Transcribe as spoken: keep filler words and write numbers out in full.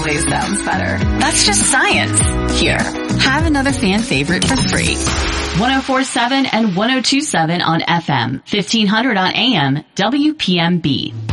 always sounds better. That's just science. Here, have another fan favorite for free. one oh four point seven and one oh two point seven on F M, fifteen hundred on A M, W P M B.